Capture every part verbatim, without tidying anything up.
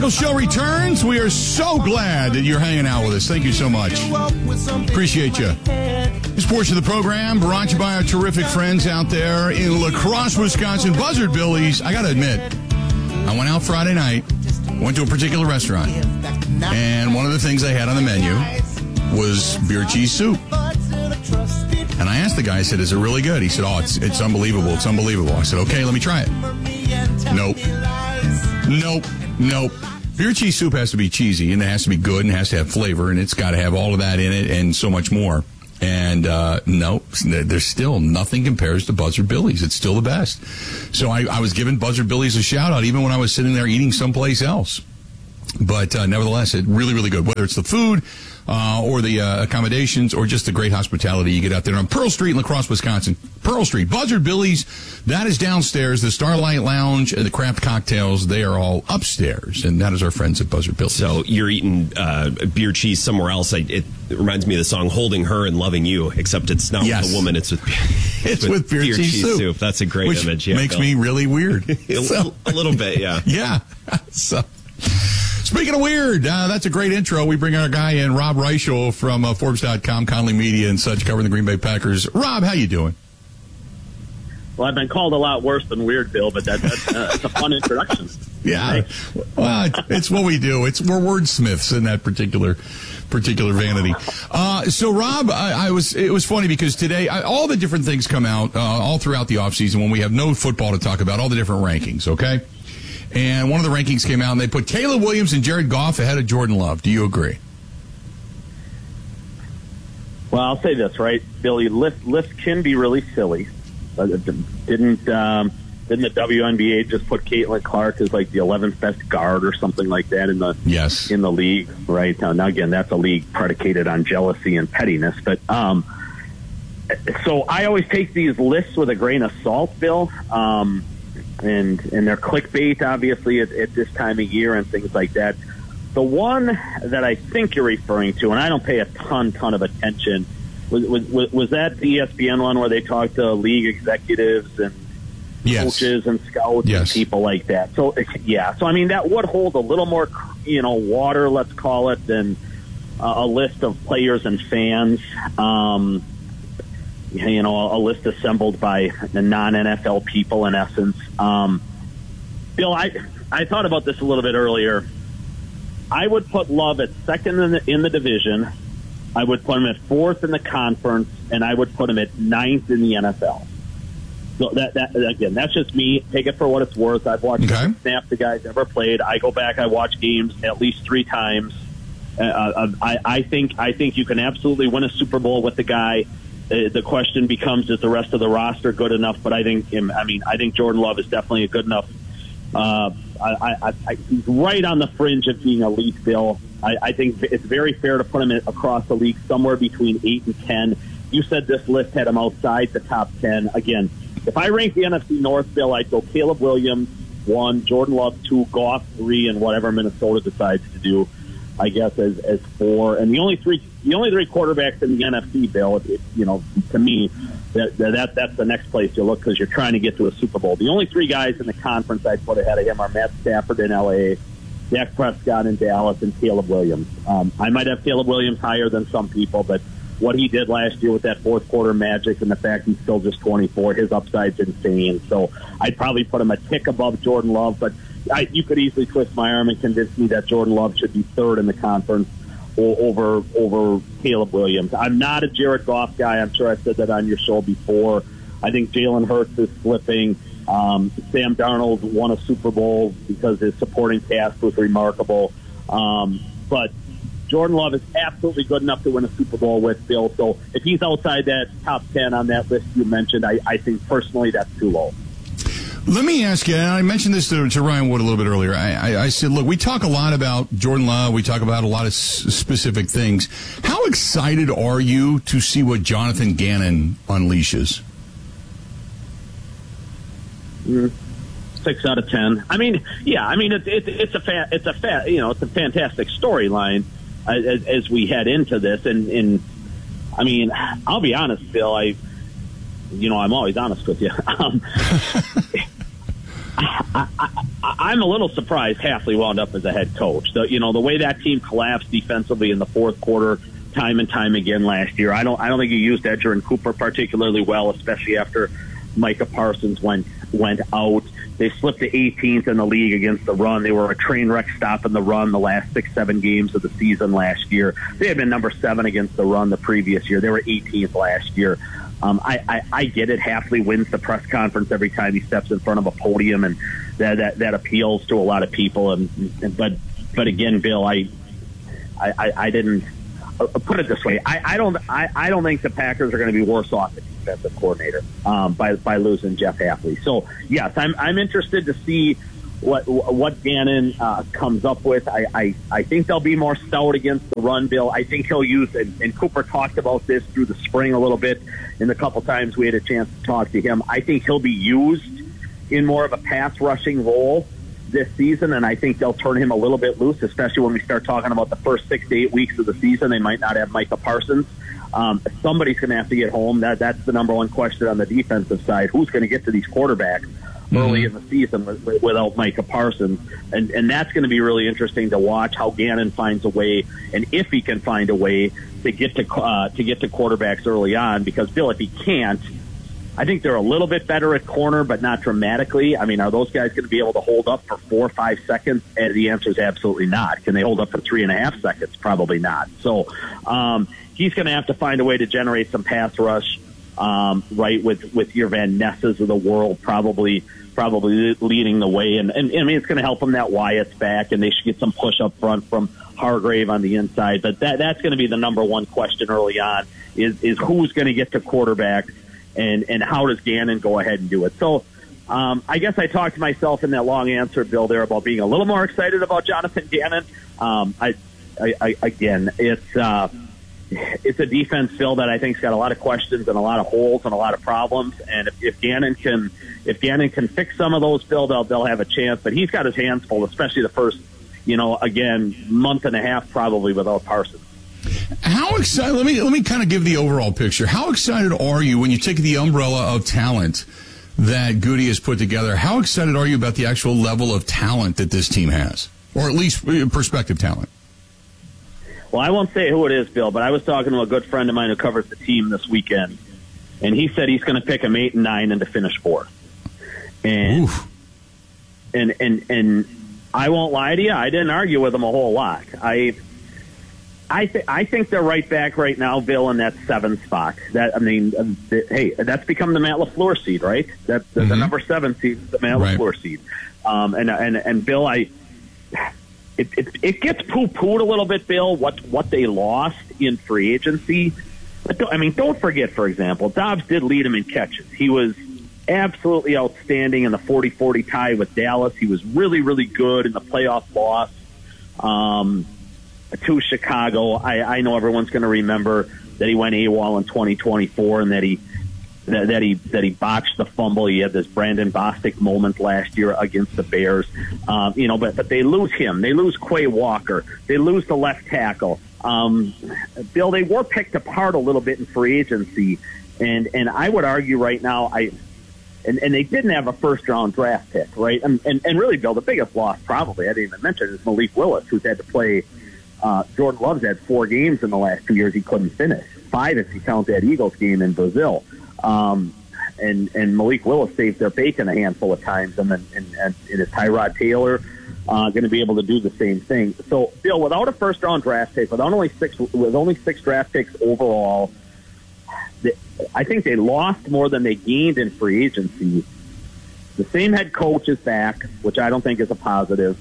Michael Show returns. We are so glad that you're hanging out with us. Thank you so much. Appreciate you. This portion of the program brought to you by our terrific friends out there in La Crosse, Wisconsin, Buzzard Billy's. I got to admit, I went out Friday night, went to a particular restaurant, and one of the things they had on the menu was beer cheese soup. And I asked the guy, I said, is it really good? He said, oh, it's it's unbelievable. It's unbelievable. I said, okay, let me try it. Nope. Nope. Nope. Beer cheese soup has to be cheesy, and it has to be good, and it has to have flavor, and it's got to have all of that in it and so much more. And, uh, no, there's still nothing compares to Buzzard Billy's. It's still the best. So I, I was giving Buzzard Billy's a shout-out even when I was sitting there eating someplace else. But uh, nevertheless, it really, really good. Whether it's the food uh, or the uh, accommodations or just the great hospitality you get out there on Pearl Street in La Crosse, Wisconsin. Pearl Street, Buzzard Billy's, that is downstairs. The Starlight Lounge and the craft cocktails, they are all upstairs. And that is our friends at Buzzard Billy's. So you're eating uh, beer cheese somewhere else. I, it, it reminds me of the song Holding Her and Loving You, except it's not yes. with a woman, it's with, it's it's with, with beer, beer cheese, cheese soup. soup. That's a great Which image. Yeah, makes Bill. me really weird. a, so, a little bit, yeah. Yeah. So... Speaking of weird, uh, that's a great intro. We bring our guy in, Rob Reichel from uh, Forbes dot com, Conley Media and such, covering the Green Bay Packers. Rob, how you doing? Well, I've been called a lot worse than weird, Bill, but that, that's, uh, that's a fun introduction. Yeah, well, it's what we do. It's we're wordsmiths in that particular particular vanity. Uh, so, Rob, I, I was it was funny because today I, all the different things come out uh, all throughout the offseason when we have no football to talk about, all the different rankings, okay? And one of the rankings came out, and they put Caleb Williams and Jared Goff ahead of Jordan Love. Do you agree? Well, I'll say this, right, Billy? Lists lists can be really silly. Uh, didn't um, didn't the W N B A just put Caitlin Clark as like the eleventh best guard or something like that in the yes in the league? Right now, now again, that's a league predicated on jealousy and pettiness. But um, so I always take these lists with a grain of salt, Bill. Um, And and they're clickbait, obviously, at, at this time of year and things like that. The one that I think you're referring to, and I don't pay a ton, ton of attention, was was, was that the E S P N one where they talked to league executives and yes. coaches and scouts yes. and people like that. So, yeah. So, I mean, that would hold a little more, you know, water, let's call it, than uh, a list of players and fans. Um You know, a list assembled by the non-N F L people, in essence. Um, Bill, I I thought about this a little bit earlier. I would put Love at second in the, in the division. I would put him at fourth in the conference, and I would put him at ninth in the N F L. So that, that again, that's just me. Take it for what it's worth. I've watched okay. snaps the guy's ever played. I go back. I watch games at least three times. Uh, I, I think I think you can absolutely win a Super Bowl with the guy. Uh, the question becomes, is the rest of the roster good enough? But I think, him, I mean, I think Jordan Love is definitely a good enough. Uh, I, I, I, he's right on the fringe of being elite, Bill. I, I think it's very fair to put him across the league somewhere between eight and ten. You said this list had him outside the top ten. Again, if I rank the N F C North, Bill, I'd go Caleb Williams one, Jordan Love two, Goff three, and whatever Minnesota decides to do, I guess, as as four. And the only three the only three quarterbacks in the N F C, Bill, it, you know, to me, that, that that's the next place you look because you're trying to get to a Super Bowl. The only three guys in the conference I'd put ahead of him are Matt Stafford in L A, Dak Prescott in Dallas, and Caleb Williams. Um, I might have Caleb Williams higher than some people, but what he did last year with that fourth quarter magic and the fact he's still just twenty-four, his upside's insane. So I'd probably put him a tick above Jordan Love, but I, you could easily twist my arm and convince me that Jordan Love should be third in the conference over over Caleb Williams. I'm not a Jared Goff guy. I'm sure I said that on your show before. I think Jalen Hurts is slipping. Um, Sam Darnold won a Super Bowl because his supporting cast was remarkable. Um, but Jordan Love is absolutely good enough to win a Super Bowl with, Bill. So if he's outside that top ten on that list you mentioned, I, I think personally that's too low. Let me ask you, and I mentioned this to, to Ryan Wood a little bit earlier. I, I, I said, look, we talk a lot about Jordan Love. We talk about a lot of s- specific things. How excited are you to see what Jonathan Gannon unleashes? Mm, six out of ten. I mean, yeah. I mean, it's it, it's a fa- it's a fa- you know it's a fantastic storyline uh, as, as we head into this. And, and I mean, I'll be honest, Bill. I. You know, I'm always honest with you. Um, I, I, I'm a little surprised Hafley wound up as a head coach. The, you know, the way that team collapsed defensively in the fourth quarter, time and time again last year. I don't, I don't think he used Edger and Cooper particularly well, especially after Micah Parsons went went out. They slipped to eighteenth in the league against the run. They were a train wreck stopping the run the last six, seven games of the season last year. They had been number seven against the run the previous year. They were eighteenth last year. Um, I, I, I get it. Hafley wins the press conference every time he steps in front of a podium, and that that, that appeals to a lot of people. And, and but but again, Bill, I I, I, I didn't uh, put it this way. I, I don't I, I don't think the Packers are going to be worse off at defensive coordinator um, by by losing Jeff Hafley. So yes, I'm I'm interested to see what what Gannon uh, comes up with. I, I, I think they'll be more stout against the run, Bill. I think he'll use, and, and Cooper talked about this through the spring a little bit in the couple times we had a chance to talk to him. I think he'll be used in more of a pass rushing role this season, and I think they'll turn him a little bit loose, especially when we start talking about the first six to eight weeks of the season. They might not have Micah Parsons. Um, somebody's going to have to get home. That That's the number one question on the defensive side. Who's going to get to these quarterbacks early in the season without Micah Parsons? And and that's going to be really interesting to watch how Gannon finds a way, and if he can find a way to get to uh, to get to quarterbacks early on. Because, Bill, if he can't, I think they're a little bit better at corner, but not dramatically. I mean, are those guys going to be able to hold up for four or five seconds? And the answer is absolutely not. Can they hold up for three and a half seconds? Probably not. So um, he's going to have to find a way to generate some pass rush, um, right, with, with your Van Nesses of the world probably probably leading the way. And, and, and I mean, it's going to help them that Wyatt's back, and they should get some push up front from Hargrave on the inside. But that that's going to be the number one question early on is, is who's going to get to quarterback. And, and how does Gannon go ahead and do it? So um, I guess I talked to myself in that long answer, Bill, there about being a little more excited about Jonathan Gannon. Um, I, I, I, again, it's uh, it's a defense, Bill, that I think's got a lot of questions and a lot of holes and a lot of problems. And if, if Gannon can if Gannon can fix some of those, Bill, they'll they'll have a chance. But he's got his hands full, especially the first, you know, again, month and a half probably without Parsons. How excited? Let me let me kind of give the overall picture. How excited are you when you take the umbrella of talent that Goody has put together? How excited are you about the actual level of talent that this team has, or at least prospective talent? Well, I won't say who it is, Bill, but I was talking to a good friend of mine who covers the team this weekend, and he said he's going to pick them eight and nine and to finish fourth. And Oof. and and and I won't lie to you, I didn't argue with him a whole lot. I. I, th- I think they're right back right now, Bill, in that seven spot. That I mean, uh, th- hey, that's become the Matt LaFleur seed, right? That the, mm-hmm. the number seven seed is the Matt right. LaFleur seed. Um, and and and Bill, I it, it it gets poo-pooed a little bit, Bill, what what they lost in free agency. But don't, I mean, don't forget, for example, Dobbs did lead him in catches. He was absolutely outstanding in the forty forty tie with Dallas. He was really, really good in the playoff loss. Um. To Chicago. I, I know everyone's going to remember that he went AWOL in twenty twenty-four and that he that, that he that he botched the fumble. He had this Brandon Bostic moment last year against the Bears. Um, you know, but but they lose him. They lose Quay Walker. They lose the left tackle. Um, Bill, they were picked apart a little bit in free agency, and and I would argue right now, I and, and they didn't have a first round draft pick, right? And, and and really, Bill, the biggest loss probably I didn't even mention is Malik Willis, who's had to play. Uh, Jordan Love's had four games in the last two years he couldn't finish. Five if you count that Eagles game in Brazil. Um, and, and Malik Willis saved their bacon a handful of times. And then and, and, and is Tyrod Taylor uh, going to be able to do the same thing? So, Bill, without a first-round draft pick, with only six, with only six draft picks overall, they, I think they lost more than they gained in free agency. The same head coach is back, which I don't think is a positive.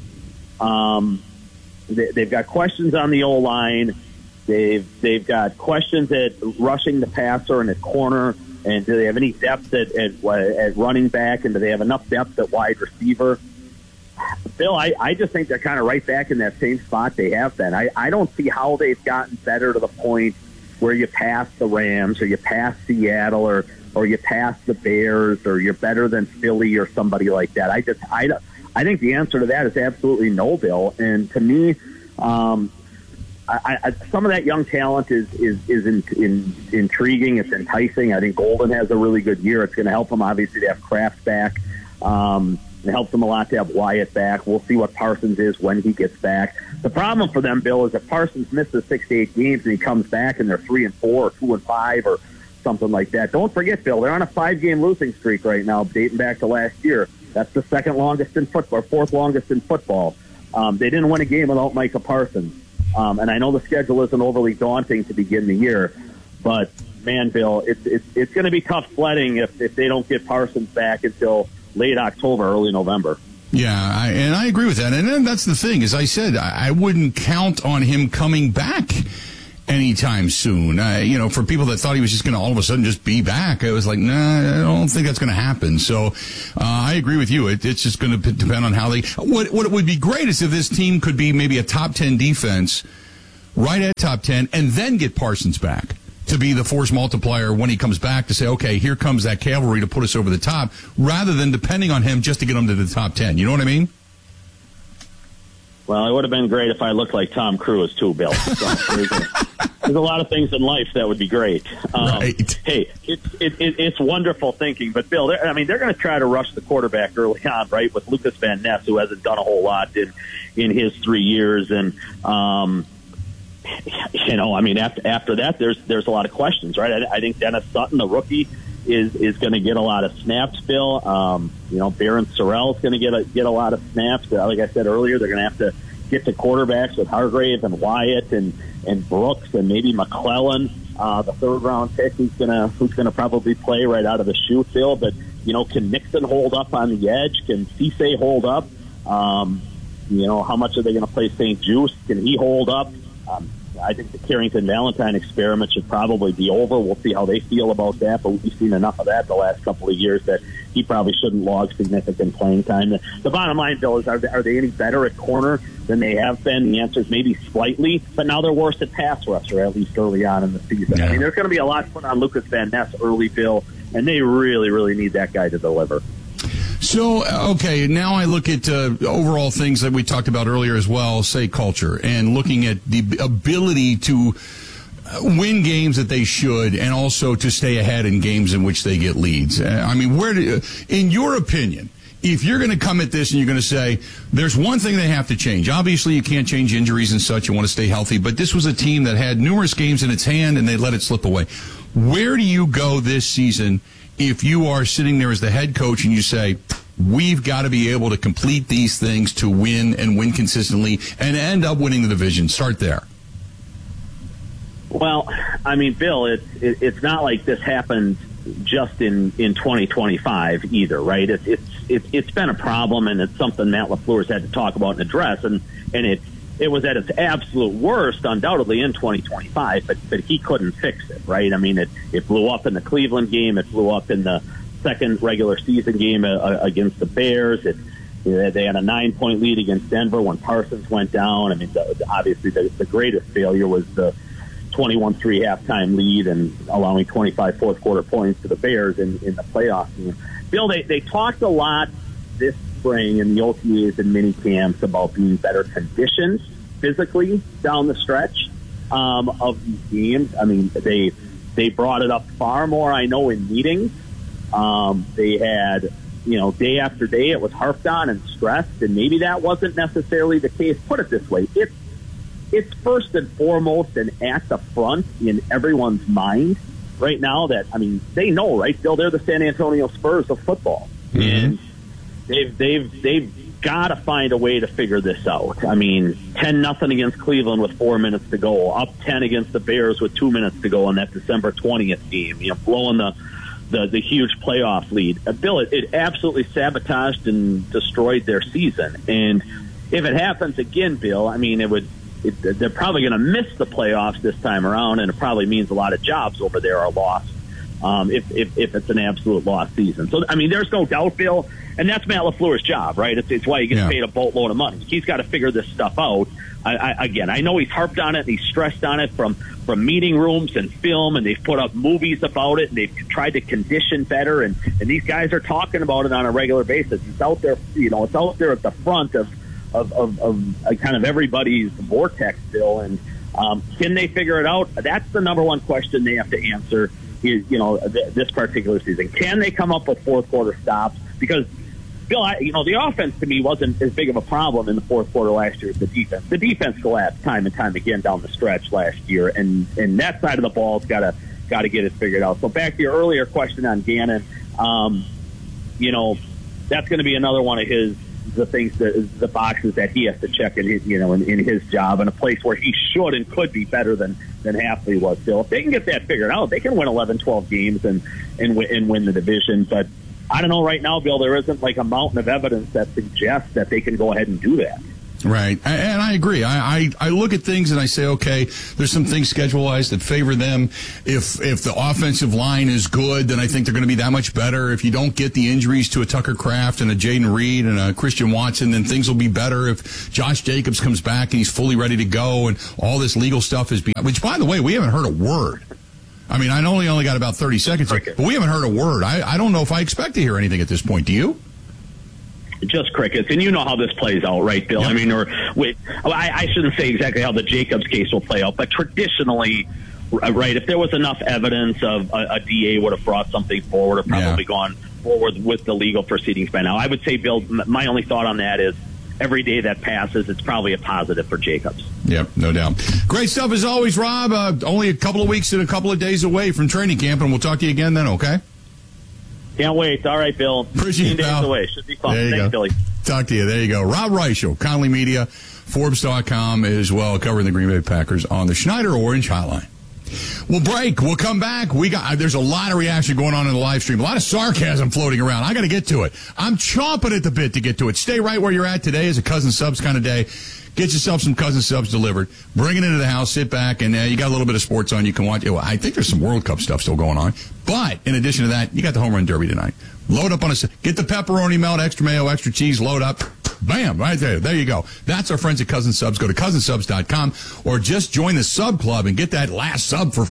Um They've got questions on the O-line. They've they've got questions at rushing the passer and at corner. And do they have any depth at, at, at running back? And do they have enough depth at wide receiver? Bill, I, I just think they're kind of right back in that same spot they have been. I, I don't see how they've gotten better to the point where you pass the Rams or you pass Seattle or, or you pass the Bears or you're better than Philly or somebody like that. I just I don't. I think the answer to that is absolutely no, Bill. And to me, um, I, I, some of that young talent is is is in, in, intriguing. It's enticing. I think Golden has a really good year. It's going to help them obviously to have Kraft back. Um, It helps them a lot to have Wyatt back. We'll see what Parsons is when he gets back. The problem for them, Bill, is if Parsons misses six to eight games and he comes back and they're three and four or two and five or something like that. Don't forget, Bill, they're on a five-game losing streak right now, dating back to last year. That's the second longest in football, or fourth longest in football. Um, they didn't win a game without Micah Parsons. Um, and I know the schedule isn't overly daunting to begin the year, but, man, Bill, it's it's, it's going to be tough sledding if, if they don't get Parsons back until late October, early November. Yeah, I, and I agree with that. And then that's the thing. As I said, I, I wouldn't count on him coming back anytime soon. Uh, you know, for people that thought he was just going to all of a sudden just be back, I was like, nah, I don't think that's going to happen. So uh, I agree with you. It, it's just going to depend on how they. What what would be great is if this team could be maybe a top ten defense, right at top ten, and then get Parsons back to be the force multiplier when he comes back to say, okay, here comes that cavalry to put us over the top, rather than depending on him just to get him to the top ten. You know what I mean? Well, it would have been great if I looked like Tom Cruise, too, Bill. So there's, a, there's a lot of things in life that would be great. Um, right. Hey, it's it, it, it's wonderful thinking. But, Bill, I mean, they're going to try to rush the quarterback early on, right, with Lucas Van Ness, who hasn't done a whole lot in, in his three years. And, um, you know, I mean, after after that, there's there's a lot of questions, right? I, I think Dennis Sutton, the rookie, is is going to get a lot of snaps, Bill. Um, you know, Barron Sorrell is going to get a, get a lot of snaps. Uh, like I said earlier, they're going to have to get to quarterbacks with Hargrave and Wyatt and, and Brooks and maybe McClellan, uh, the third round pick, who's going to who's going to probably play right out of the chute, Bill. But, you know, can Nixon hold up on the edge? Can Cisse hold up? Um, you know, how much are they going to play Saint Juice? Can he hold up? Um, I think the Carrington-Valentine experiment should probably be over. We'll see how they feel about that, but we've seen enough of that the last couple of years that he probably shouldn't log significant playing time. The, the bottom line, Bill, is are they, are they any better at corner than they have been? The answer is maybe slightly, but now they're worse at pass rusher, at least early on in the season. Yeah. I mean, there's going to be a lot put on Lucas Van Ness early, Bill, and they really, really need that guy to deliver. So, okay, now I look at uh, overall things that we talked about earlier as well, say culture, and looking at the ability to win games that they should and also to stay ahead in games in which they get leads. Uh, I mean, where do, in your opinion, if you're going to come at this and you're going to say, there's one thing they have to change. Obviously, you can't change injuries and such. You want to stay healthy. But this was a team that had numerous games in its hand and they let it slip away. Where do you go this season if you are sitting there as the head coach and you say, we've got to be able to complete these things to win and win consistently and end up winning the division? Start there. Well, I mean, Bill, it's it, it's not like this happened just in, in twenty twenty-five either, right? It's it's it's it's been a problem, and it's something Matt LaFleur's had to talk about and address, and and it it was at its absolute worst, undoubtedly, in twenty twenty-five, but but he couldn't fix it, right? I mean, it it blew up in the Cleveland game, it blew up in the second regular season game uh, against the Bears. It, you know, they had a nine-point lead against Denver when Parsons went down. I mean, the, obviously, the, the greatest failure was the twenty-one three halftime lead and allowing twenty-five fourth-quarter points to the Bears in, in the playoff game. Bill, they, they talked a lot this spring in the O T As and mini camps about being better conditioned physically down the stretch um, of these games. I mean, they they brought it up far more, I know, in meetings. Um, they had, you know, day after day it was harped on and stressed, and maybe that wasn't necessarily the case. Put it this way, it's, it's first and foremost and at the front in everyone's mind right now that, I mean, they know, right, Bill, they're the San Antonio Spurs of football. Mm-hmm. And they've, they've, they've got to find a way to figure this out. I mean, ten nothing against Cleveland with four minutes to go, up ten against the Bears with two minutes to go in that December twentieth game, you know, blowing the, The, the huge playoff lead. Uh, Bill, it, it absolutely sabotaged and destroyed their season. And if it happens again, Bill, I mean, it would. It, they're probably going to miss the playoffs this time around, and it probably means a lot of jobs over there are lost um, if, if if it's an absolute lost season. So, I mean, there's no doubt, Bill, and that's Matt LaFleur's job, right? It's, it's why he gets yeah. paid a boatload of money. He's got to figure this stuff out. I, I, again, I know he's harped on it and he's stressed on it from, from meeting rooms and film, and they've put up movies about it, and they've tried to condition better, and, and these guys are talking about it on a regular basis. It's out there, you know, it's out there at the front of of, of, of uh, kind of everybody's vortex, Bill, and um, can they figure it out? That's the number one question they have to answer is, you know, th- this particular season. Can they come up with fourth quarter stops? Because Bill, I, you know, the offense to me wasn't as big of a problem in the fourth quarter last year as the defense. The defense collapsed time and time again down the stretch last year, and, and that side of the ball's got to got to get it figured out. So back to your earlier question on Gannon, um, you know, that's going to be another one of his the things that the boxes that he has to check in his, you know, in, in his job, in a place where he should and could be better than than Hafley was. Still, if they can get that figured out, they can win eleven, twelve games and and win, and win the division. But I don't know right now, Bill. There isn't like a mountain of evidence that suggests that they can go ahead and do that. Right, and I agree. I, I, I look at things and I say, okay, there's some things schedule-wise that favor them. If if the offensive line is good, then I think they're going to be that much better. If you don't get the injuries to a Tucker Kraft and a Jaden Reed and a Christian Watson, then things will be better. If Josh Jacobs comes back and he's fully ready to go and all this legal stuff is being, which, by the way, we haven't heard a word. I mean, I only only got about thirty seconds, but we haven't heard a word. I, I don't know if I expect to hear anything at this point. Do you? Just crickets, and you know how this plays out, right, Bill? Yep. I mean, or wait, I, I shouldn't say exactly how the Jacobs case will play out, but traditionally, right, if there was enough evidence of a, a D A would have brought something forward or probably yeah. gone forward with the legal proceedings by now. I would say, Bill, my only thought on that is every day that passes, it's probably a positive for Jacobs. Yep, no doubt. Great stuff as always, Rob. Uh, only a couple of weeks and a couple of days away from training camp, and we'll talk to you again then, okay? Can't wait. All right, Bill. Appreciate it, days pal. away. Should be fun. There you Thanks, go. Billy. Talk to you. There you go. Rob Reichel, Conley Media, Forbes dot com as well, covering the Green Bay Packers on the Schneider Orange Hotline. We'll break. We'll come back. We got. There's a lot of reaction going on in the live stream. A lot of sarcasm floating around. I got to get to it. I'm chomping at the bit to get to it. Stay right where you're at. Today is a Cousin Subs kind of day. Get yourself some Cousin Subs delivered. Bring it into the house. Sit back, and uh, you got a little bit of sports on. You can watch. Well, I think there's some World Cup stuff still going on. But in addition to that, you got the Home Run Derby tonight. Load up on a. Get the pepperoni melt, extra mayo, extra cheese. Load up. Bam! Right there. There you go. That's our friends at Cousin Subs. Go to cousin subs dot com or just join the sub club and get that last sub for.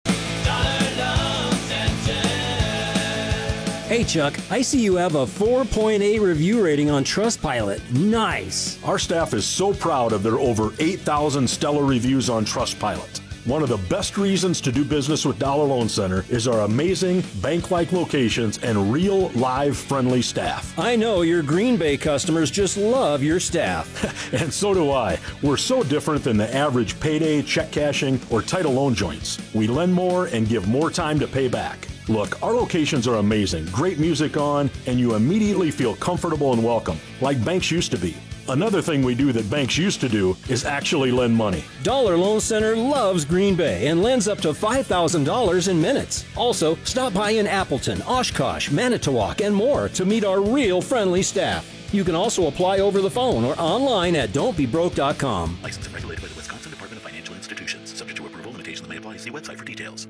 Hey, Chuck, I see you have a four point eight review rating on Trustpilot. Nice. Our staff is so proud of their over eight thousand stellar reviews on Trustpilot. One of the best reasons to do business with Dollar Loan Center is our amazing bank-like locations and real, live, friendly staff. I know your Green Bay customers just love your staff. And so do I. We're so different than the average payday, check cashing, or title loan joints. We lend more and give more time to pay back. Look, our locations are amazing, great music on, and you immediately feel comfortable and welcome, like banks used to be. Another thing we do that banks used to do is actually lend money. Dollar Loan Center loves Green Bay and lends up to five thousand dollars in minutes. Also, stop by in Appleton, Oshkosh, Manitowoc, and more to meet our real friendly staff. You can also apply over the phone or online at don't be broke dot com. Licensed and regulated by the Wisconsin Department of Financial Institutions. Subject to approval, limitations may apply. See website for details.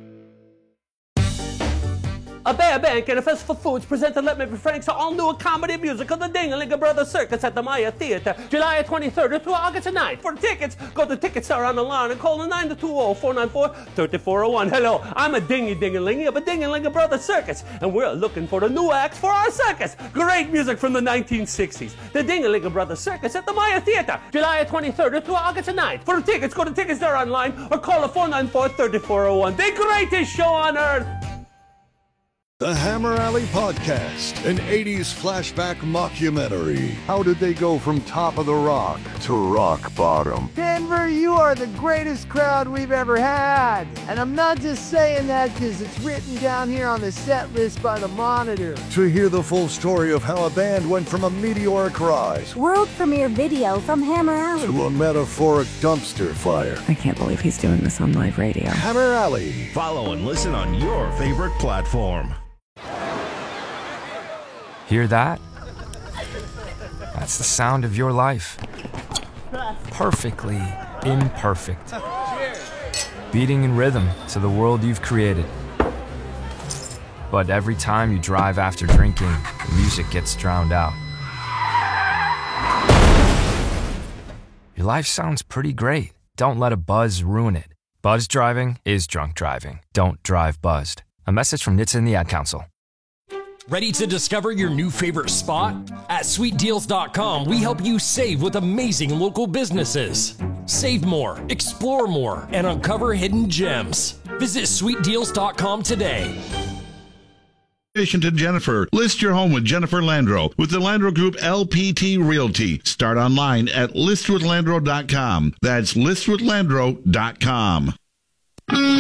A Bear Bank and a Fest for Foods presented Let Me Be Frank's all-new comedy musical, The Ding-a-Ling Brothers Circus at the Maya Theater, July twenty-third through August ninth. For tickets, go to Ticketstar on the line and call the nine two zero, four nine four, three four zero one. Hello, I'm a dingy-ding-a-lingy of a Ding-a-ling Brothers Circus, and we're looking for the new acts for our circus. Great music from the nineteen sixties. The Ding-a-ling Brothers Circus at the Maya Theater, July twenty-third through August ninth. For tickets, go to Ticketstar online or call the four nine four, three four zero one. The greatest show on earth. The Hammer Alley Podcast, an eighties flashback mockumentary. How did they go from top of the rock to rock bottom? Denver, you are the greatest crowd we've ever had. And I'm not just saying that because it's written down here on the set list by the Monitor. To hear the full story of how a band went from a meteoric rise, world premiere video from Hammer Alley, to a metaphoric dumpster fire. I can't believe he's doing this on live radio. Hammer Alley. Follow and listen on your favorite platform. Hear that? That's the sound of your life. Perfectly imperfect. Beating in rhythm to the world you've created. But every time you drive after drinking, the music gets drowned out. Your life sounds pretty great. Don't let a buzz ruin it. Buzz driving is drunk driving. Don't drive buzzed. A message from N H T S A and the Ad Council. Ready to discover your new favorite spot? At sweet deals dot com, we help you save with amazing local businesses. Save more, explore more, and uncover hidden gems. Visit sweet deals dot com today. To Jennifer. List your home with Jennifer Landro with the Landro Group L P T Realty. Start online at list with landro dot com. That's list with landro dot com.